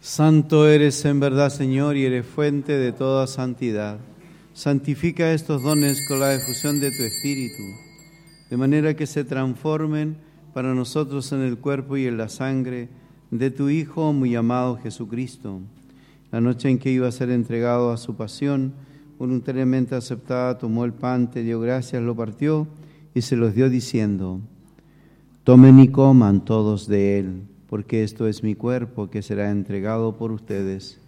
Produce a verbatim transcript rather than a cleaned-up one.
Santo eres en verdad, Señor, y eres fuente de toda santidad. Santifica estos dones con la efusión de tu Espíritu, de manera que se transformen para nosotros en el cuerpo y en la sangre de tu Hijo muy amado Jesucristo. La noche en que iba a ser entregado a su pasión, voluntariamente aceptada, tomó el pan, te dio gracias, lo partió y se los dio diciendo: tomen y coman todos de él, porque esto es mi cuerpo que será entregado por ustedes.